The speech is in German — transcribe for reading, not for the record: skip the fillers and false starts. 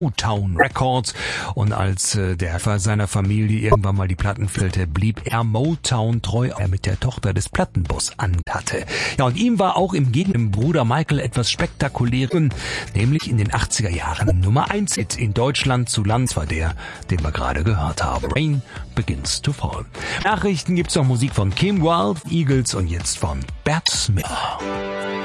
Motown Records, und als der seiner Familie irgendwann mal die Platten fehlte, blieb er Motown treu, er mit der Tochter des Plattenboss hatte. Ja, und ihm war auch im Gegensatz dem Bruder Michael etwas Spektakuläres, nämlich in den 80er Jahren Nummer 1 Hit in Deutschland zu Land, war der, den wir gerade gehört haben. Rain Begins to Fall. Nachrichten gibt's noch Musik von Kim Wilde, Eagles und jetzt von Bert Smith.